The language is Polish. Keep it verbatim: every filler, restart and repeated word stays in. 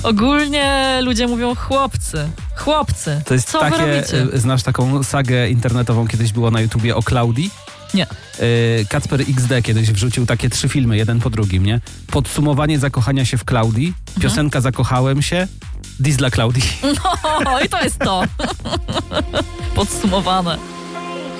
Ogólnie ludzie mówią chłopcy. Chłopcy, To jest co takie, wy robicie? znasz taką sagę internetową, kiedyś było na YouTubie o Klaudii? Nie. Kacper iks de kiedyś wrzucił takie trzy filmy, jeden po drugim, nie? Podsumowanie zakochania się w Klaudii, piosenka Zakochałem się, diss dla Klaudii. No i to jest to. Podsumowane.